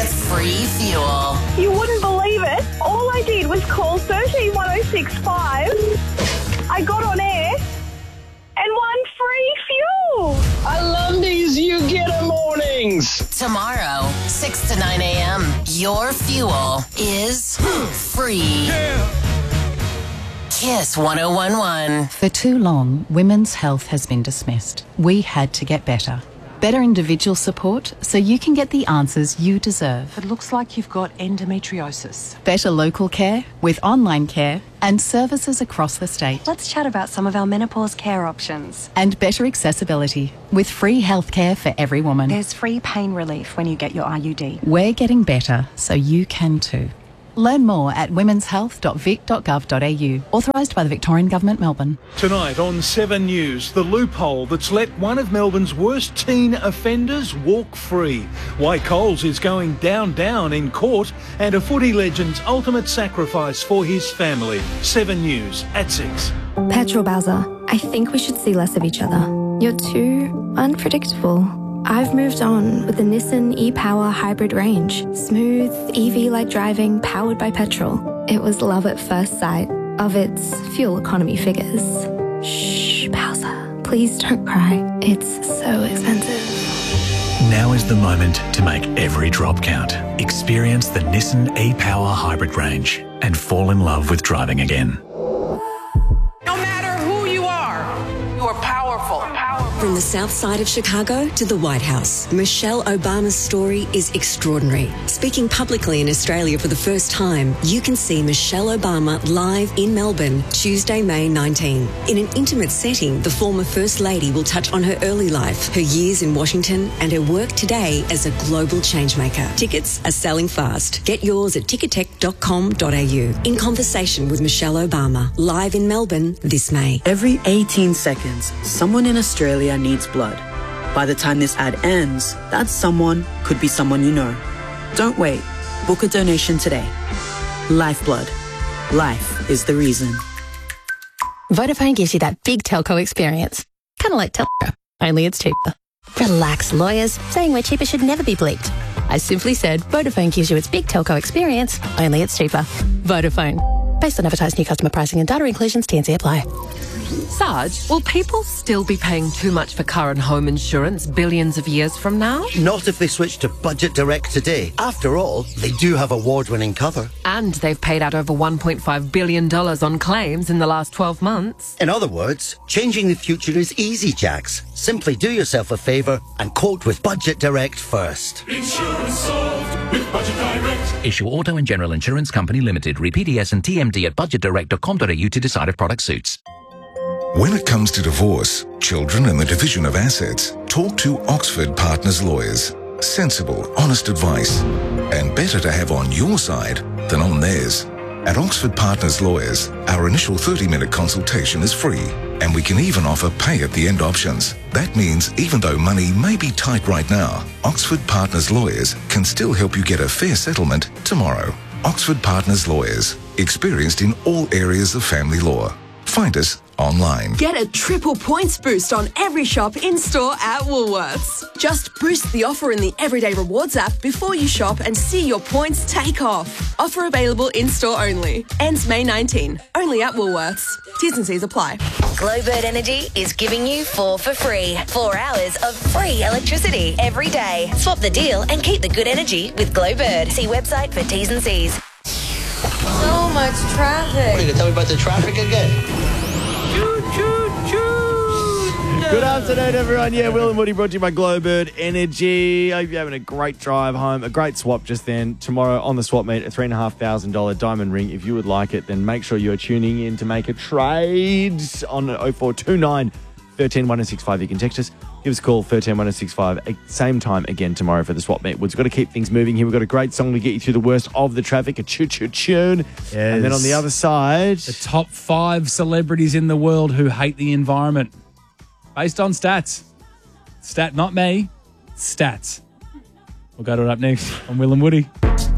with free fuel. You wouldn't believe it. All I did was call 131065. I got on air and won free fuel. I love these You Get a mornings. Tomorrow, 6 to 9 a.m., your fuel is free. Yeah. Kiss 1011. For too long, women's health has been dismissed. We had to get better. Better individual support so you can get the answers you deserve. It looks like you've got endometriosis. Better local care with online care and services across the state. Let's chat about some of our menopause care options. And better accessibility with free healthcare for every woman. There's free pain relief when you get your IUD. We're getting better so you can too. Learn more at womenshealth.vic.gov.au. Authorised by the Victorian Government, Melbourne. Tonight on 7 News, the loophole that's let one of Melbourne's worst teen offenders walk free. Why Coles is going down in court, and a footy legend's ultimate sacrifice for his family. 7 News at 6. Petrol Bowser, I think we should see less of each other. You're too unpredictable. I've moved on with the Nissan e-Power hybrid range. Smooth, EV-like driving, powered by petrol. It was love at first sight of its fuel economy figures. Shh, Bowser, please don't cry. It's so expensive. Now is the moment to make every drop count. Experience the Nissan e-Power hybrid range and fall in love with driving again. No matter who you are powerful. From the south side of Chicago to the White House, Michelle Obama's story is extraordinary. Speaking publicly in Australia for the first time, you can see Michelle Obama live in Melbourne, Tuesday, May 19. In an intimate setting, the former First Lady will touch on her early life, her years in Washington, and her work today as a global changemaker. Tickets are selling fast. Get yours at ticketek.com.au. In conversation with Michelle Obama, live in Melbourne this May. Every 18 seconds, someone in Australia needs blood. By the time this ad ends, that someone could be someone you know. Don't wait. Book a donation today. Lifeblood. Life is the reason. Vodafone gives you that big telco experience. Kind of like telco, only it's cheaper. Relax, lawyers. Saying we're cheaper should never be bleeped. I simply said Vodafone gives you its big telco experience, only it's cheaper. Vodafone. Based on advertised new customer pricing and data inclusions, T&C apply. Sarge, will people still be paying too much for car and home insurance billions of years from now? Not if they switch to Budget Direct today. After all, they do have award-winning cover. And they've paid out over $1.5 billion on claims in the last 12 months. In other words, changing the future is easy, Jax. Simply do yourself a favour and quote with Budget Direct first. Insurance solved with Budget Direct. Issue Auto and General Insurance Company Limited. Read PDS and TMD at budgetdirect.com.au to decide if product suits. When it comes to divorce, children and the division of assets, talk to Oxford Partners Lawyers. Sensible, honest advice. And better to have on your side than on theirs. At Oxford Partners Lawyers, our initial 30-minute consultation is free. And we can even offer pay-at-the-end options. That means even though money may be tight right now, Oxford Partners Lawyers can still help you get a fair settlement tomorrow. Oxford Partners Lawyers, experienced in all areas of family law. Find us online. Get a triple points boost on every shop in-store at Woolworths. Just boost the offer in the Everyday Rewards app before you shop and see your points take off. Offer available in-store only. Ends May 19. Only at Woolworths. T's and C's apply. Glowbird Energy is giving you 4 for free. 4 hours of free electricity every day. Swap the deal and keep the good energy with Glowbird. See website for T's and C's. So much traffic. What, are you going to tell me about the traffic again? Good afternoon, everyone. Yeah, Will and Woody brought to you by Glowbird Energy. I hope you're having a great drive home. A great swap just then. Tomorrow on the swap meet, a $3,500 diamond ring. If you would like it, then make sure you're tuning in to make a trade on 0429 13 1065. You can text us. Give us a call, 13 1065. Same time again tomorrow for the swap meet. We've got to keep things moving here. We've got a great song to get you through the worst of the traffic, a choo-choo-tune. Yes. And then on the other side, the top 5 celebrities in the world who hate the environment. Based on stats. Not me. Stats. We'll go to it up next on Will and Woody.